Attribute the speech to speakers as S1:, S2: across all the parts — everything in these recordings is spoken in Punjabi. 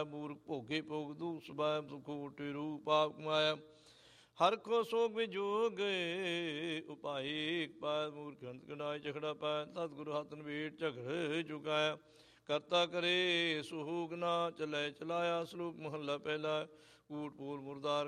S1: ਮੂਰਖ ਭੋਗੇ ਭੋਗ ਦੂਖ ਸੁਭਾਇ ਸੁਖੋਟੇ ਰੂਪ ਪਾਪ ਕਮਾਇਆ ਹਰ ਕੋ ਸੋਗ ਵਿਜੋਗ ਉਪਾਏ ਪਾਇ ਮੂਰਖ ਹੰਤ ਕਢਾਇ ਝਗੜਾ ਪਾਇ ਸਤਿਗੁਰੂ ਹੱਥਨ ਵੇਟ ਝਗੜ ਚੁਕਾਇਆ ਕਰਤਾ ਕਰੇ ਸੁਹੂਗ ਨਾ ਚਲੇ ਚਲਾਇਆ ਸਲੋਕ ਮਹੱਲਾ ਪਹਿਲਾ ਕੂਟ ਪੂਲ ਮੁਰਦਾਰ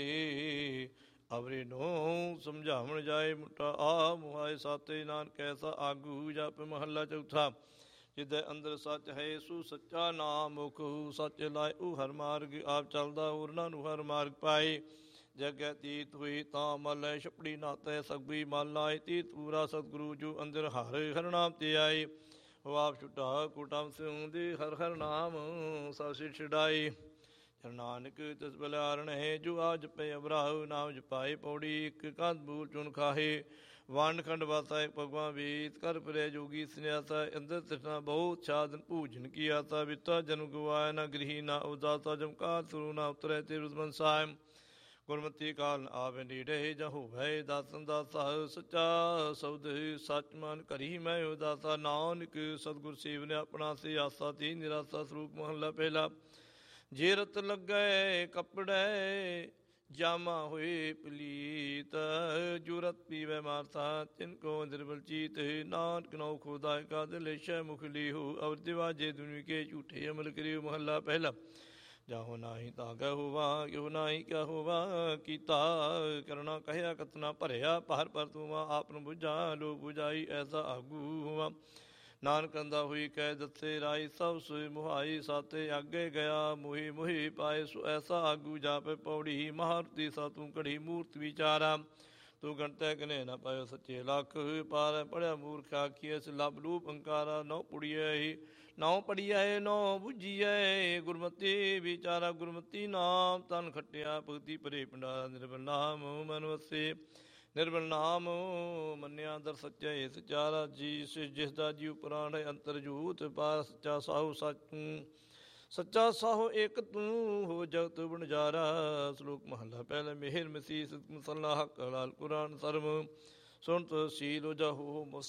S1: ਖਾਏ ਅਵਰੇ ਨੂੰ ਸਮਝਾਵਣ ਜਾਏ ਮੁਟਾ ਆ ਮੁਹਾਏ ਸਾਤੇ ਨਾਨਕ ਐਸਾ ਆਗੂ ਜਪ ਮਹੱਲਾ ਚੌਥਾ ਜਿਦੇ ਅੰਦਰ ਸੱਚ ਹੈ ਸੂ ਸੱਚਾ ਨਾਮ ਮੁਖ ਸੱਚ ਲਾਇ ਉਹ ਹਰ ਮਾਰਗ ਆਪ ਚੱਲਦਾ ਹੋਰਨਾਂ ਨੂੰ ਹਰ ਮਾਰਗ ਪਾਏ ਜਗੈ ਤੀਤ ਹੋਈ ਤਾਂ ਮਲੈ ਛਪੜੀ ਨਾਤੈ ਸਗਬੀ ਮਲ ਲਾਏ ਤੀਤ ਪੂਰਾ ਸਤਿਗੁਰੂ ਜੋ ਅੰਦਰ ਹਰ ਨਾਮ ਤੇ ਆਏ ਉਹ ਆਪ ਛੁਟਾ ਕੁਟਮ ਸਿਉ ਦੇ ਹਰ ਹਰ ਨਾਮ ਸਭ ਸਿਰ ਛਡਾਏ ਨਾਨਕ ਤਿਸ ਬਲਿਆਰਨ ਹੈ ਜੋ ਆ ਜਪੇ ਅਬਰਾਹੁ ਨਾਮ ਜਪਾਏ ਪੌੜੀ ਇੱਕ ਕੰਧ ਬੂਲ ਚੁਨ ਖਾਹੇ ਵੰਡ ਖੰਡ ਵਾਸਾ ਭਗਵਾਨ ਵੀਤ ਕਰ ਫਿਰੇ ਜੋਗੀ ਸੰਨਿਆਸਾ ਅੰਦਰ ਤ੍ਰਿਸ਼ਨਾ ਬਹੁਤ ਛਾਦਨ ਭੂਜਨ ਕੀ ਆਸਾ ਵਿਤਾ ਜਨਮ ਗਵਾਇਆ ਨਾ ਗ੍ਰਹੀ ਨਾ ਉਦਾਸਾ ਜਮਕਾਰ ਸੁਰੂ ਨਾ ਉਤਰੈ ਤੇ ਰੁਦਮਨ ਸਾਹਿਬ ਗੁਰਮਤੀ ਕਾਲ ਆਵੇ ਨੀੜੇ ਜਾਂ ਹੋਵੇ ਦਾਸਨ ਦਾਸਾ ਸੱਚਾ ਸਬਦ ਸੱਚ ਮਨ ਕਰੀ ਮੈਂ ਉਦਾਸਾ ਨਾਨਕ ਸਤਿਗੁਰ ਸੇਵ ਨੇ ਆਪਣਾ ਸੇ ਆਸਾ ਤੀ ਨਿਰਾਸਾ ਸਰੂਪ ਮਹੱਲਾ ਪਹਿਲਾ ਜੇ ਰਤ ਲੱਗੈ ਕੱਪੜੇ ਜਾਮਾ ਹੋਏ ਪਲੀਤ ਜੋ ਰਤ ਪੀਵੇ ਮਾਰਤਾ ਤਿਨ ਕੋ ਨਿਰਬਲ ਚੀਤ ਨਾਨਕ ਨੌ ਖੁਦਾਇ ਕਾ ਦਿਲੇਸ਼ੈ ਮੁਖ ਲੀਹੂ ਅਵਰ ਦਿਵਾਜੇ ਦੁਨੀ ਕੇ ਝੂਠੇ ਅਮਲ ਕਰਿਓ ਮਹੱਲਾ ਪਹਿਲਾ ਜਾਹੋ ਨਾਹੀ ਤਾਂ ਕਹਿ ਹੋਵਾ ਕਿਉ ਨਾਹੀ ਕਿਆ ਹੋਵਾ ਕੀਤਾ ਕਰਨਾ ਕਹਿਆ ਕਤਨਾ ਭਰਿਆ ਭਰ ਪਰ ਤੂੰ ਆਪ ਨੂੰ ਬੁਝਾ ਲੋ ਬੁਝਾਈ ਐਸਾ ਆਗੂ ਹੋਵਾ ਨਾਨਕ ਅੰਦਾ ਹੋਈ ਕਹਿ ਦੱਸੇ ਰਾਈ ਸਭ ਸੋਇ ਮੁਹਾਈ ਸਾਤੇ ਅੱਗੇ ਗਿਆ ਮੁਹੀ ਮੁਹੀ ਪਾਏ ਸੋ ਐਸਾ ਆਗੂ ਜਾਪੇ ਪੌੜੀ ਮਹਾਰਤੀ ਸਾ ਤੂੰ ਘੜੀ ਮੂਰਤ ਵਿਚਾਰਾ ਤੂੰ ਗਣਤੈ ਕਨੇ ਨਾ ਪਾਇਓ ਸੱਚੇ ਲੱਖ ਪਾਰ ਪੜਿਆ ਮੂਰਖ ਆਖੀਐ ਸ ਲਬ ਲੂਪ ਅੰਕਾਰਾ ਨੌ ਪੁੜੀਐ ਨੌ ਪੜੀਐ ਨੌ ਬੁਝੀਐ ਗੁਰਮਤੀ ਵਿਚਾਰਾ ਗੁਰਮਤੀ ਨਾਮ ਤਨ ਖੱਟਿਆ ਭਗਤੀ ਭਰੇ ਭੰਡਾਰਾ ਨਿਰਮਲ ਨਾਮ ਮਨ ਵਸੇ ਨਿਰਮਲ ਨਾਮ ਮੰਨਿਆ ਦਰ ਸੱਚਾ ਇਹ ਸਚਾਰਾ ਜੀ ਜਿਸ ਦਾ ਜੀਵ ਪ੍ਰਾਣ ਹੈ ਅੰਤਰ ਜੂਤ ਪਾਰ ਸੱਚਾ ਸਾਹੂ ਸੱਚਾ ਸਾਹੋ ਇੱਕ ਤੂੰ ਹੋ ਜਗਤ ਬਣਜਾਰਾ ਸਲੋਕ ਮਹੱਲਾ ਪਹਿਲਾ ਮਿਹਰ ਮਸੀਹ ਮਸਲਾ ਹੱਕ ਹਲਾਲ ਕੁਰਾਨ ਸਰਮ ਸੁਣਤ ਸੀਲ ਜਹੂ